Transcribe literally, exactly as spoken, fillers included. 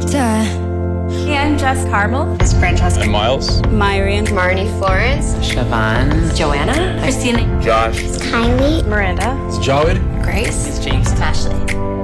doctor. Hey, I'm Jess Carmel. It's Francesca. I'm Miles. Myrian. Marnie Florence. Siobhan. Joanna. Christina. Josh. It's Kylie. Miranda. It's Jawed. Grace. It's James. Ashley.